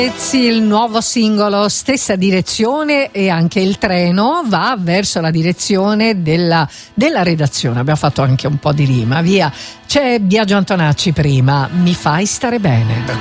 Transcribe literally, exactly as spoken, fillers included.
Il nuovo singolo, stessa direzione, e anche il treno va verso la direzione della, della redazione. Abbiamo fatto anche un po' di rima, via. C'è Biagio Antonacci prima, Mi fai stare bene.